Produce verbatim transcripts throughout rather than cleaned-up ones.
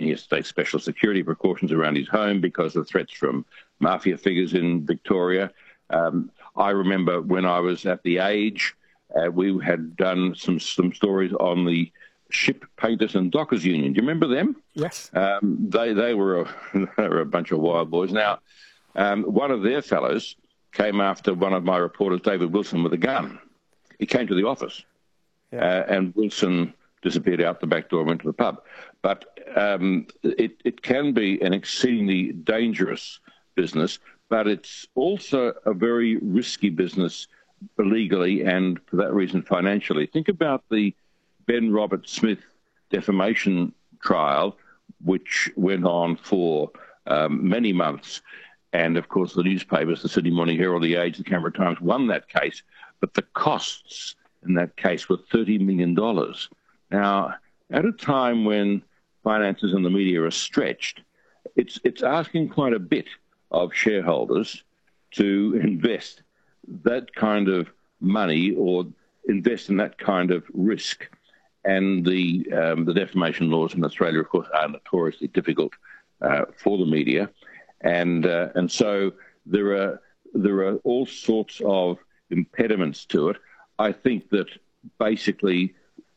he has to take special security precautions around his home because of threats from mafia figures in Victoria. Um, I remember when I was at The Age, uh, we had done some some stories on the Ship Painters and Dockers Union. Do you remember them? Yes. Um, they they were a, they were a bunch of wild boys. Now, um, one of their fellows came after one of my reporters, David Wilson, with a gun. He came to the office, yeah. uh, and Wilson disappeared out the back door and went to the pub. But um, it, it can be an exceedingly dangerous business, but it's also a very risky business legally and, for that reason, financially. Think about the Ben Roberts-Smith defamation trial, which went on for um, many months. And, of course, the newspapers, the Sydney Morning Herald, The Age, the Canberra Times, won that case. But the costs in that case were thirty million dollars. Now, at a time when finances and the media are stretched, it's it's asking quite a bit of shareholders to invest that kind of money or invest in that kind of risk. And the um, the defamation laws in Australia, of course, are notoriously difficult uh, for the media, and uh, and so there are there are all sorts of impediments to it. I think that basically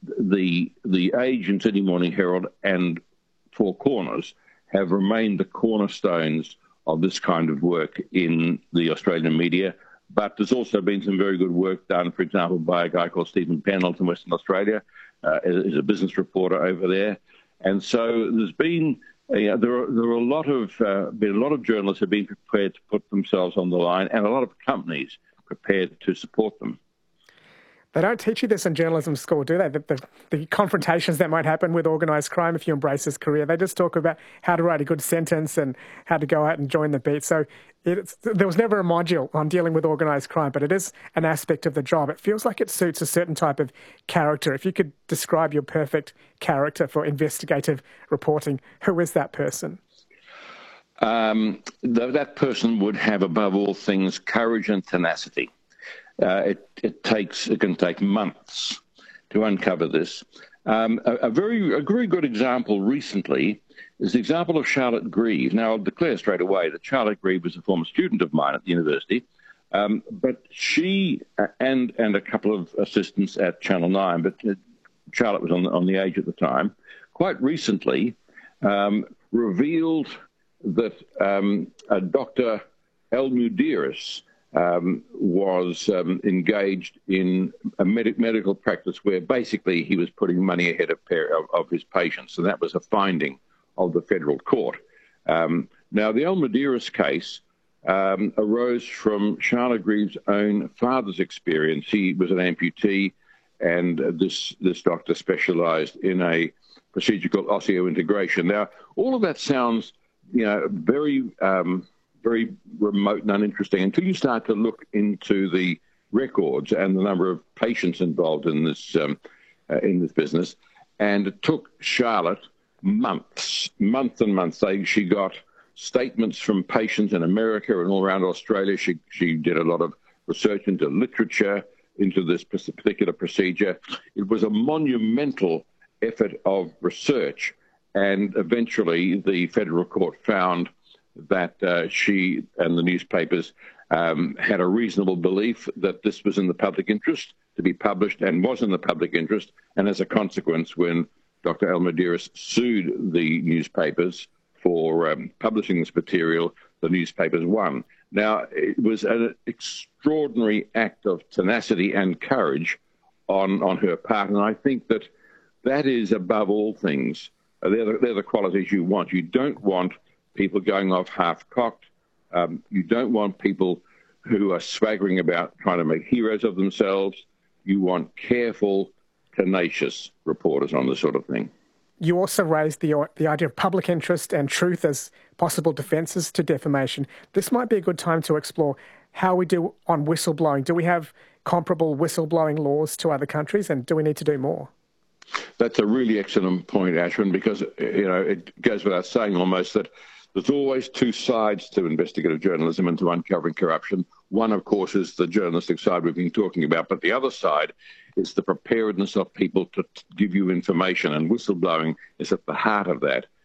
the the Age and Sydney Morning Herald and Four Corners have remained the cornerstones of this kind of work in the Australian media. But there's also been some very good work done, for example, by a guy called Stephen Pennell in Western Australia, uh, is a business reporter over there. And so there's been, uh, you know, there are there are a lot of uh, been a lot of journalists have been prepared to put themselves on the line, and a lot of companies prepared to support them. They don't teach you this in journalism school, do they? The, the, the confrontations that might happen with organised crime if you embrace this career. They just talk about how to write a good sentence and how to go out and join the beat. So it's, there was never a module on dealing with organised crime, but it is an aspect of the job. It feels like it suits a certain type of character. If you could describe your perfect character for investigative reporting, who is that person? Um, th- that person would have, above all things, courage and tenacity. Uh, it, it takes it can take months to uncover this. Um, a, a very a very good example recently is the example of Charlotte Grieve. Now, I'll declare straight away that Charlotte Grieve was a former student of mine at the university, um, but she and and a couple of assistants at Channel nine, but uh, Charlotte was on the, on the Age at the time, quite recently um, revealed that um, a Doctor El Mudiris Um, was um, engaged in a med- medical practice where basically he was putting money ahead of, pair- of, of his patients, and that was a finding of the federal court. Um, now, the El Mudiris case um, arose from Charlotte Grieve's own father's experience. He was an amputee, and uh, this, this doctor specialised in a procedure called osseointegration. Now, all of that sounds, you know, very... Um, very remote and uninteresting until you start to look into the records and the number of patients involved in this um, uh, in this business. And it took Charlotte months, months and months. They, she got statements from patients in America and all around Australia. She she did a lot of research into literature, into this particular procedure. It was a monumental effort of research, and eventually the federal court found that uh, she and the newspapers um, had a reasonable belief that this was in the public interest to be published and was in the public interest. And as a consequence, when Doctor El Mudiris sued the newspapers for um, publishing this material, the newspapers won. Now, it was an extraordinary act of tenacity and courage on, on her part. And I think that that is, above all things, uh, they're, the, they're the qualities you want. You don't want people going off half-cocked. Um, you don't want people who are swaggering about trying to make heroes of themselves. You want careful, tenacious reporters on this sort of thing. You also raised the the idea of public interest and truth as possible defences to defamation. This might be a good time to explore how we do on whistleblowing. Do we have comparable whistleblowing laws to other countries, and do we need to do more? That's a really excellent point, Ashwin, because, you know, it goes without saying almost that there's always two sides to investigative journalism and to uncovering corruption. One, of course, is the journalistic side we've been talking about, but the other side is the preparedness of people to give you information, and whistleblowing is at the heart of that.